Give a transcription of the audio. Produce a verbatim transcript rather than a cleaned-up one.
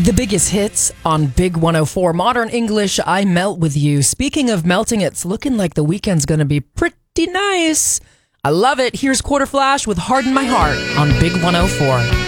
The biggest hits on Big one oh four. Modern English, I Melt With You. Speaking of melting, it's looking like the weekend's going to be pretty nice. I love it. Here's Quarter Flash with Harden My Heart on Big one oh four.